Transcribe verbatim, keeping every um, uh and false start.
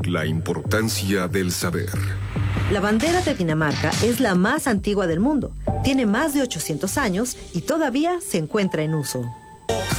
La importancia del saber. La bandera de Dinamarca es la más antigua del mundo. Tiene más de ochocientos años y todavía se encuentra en uso.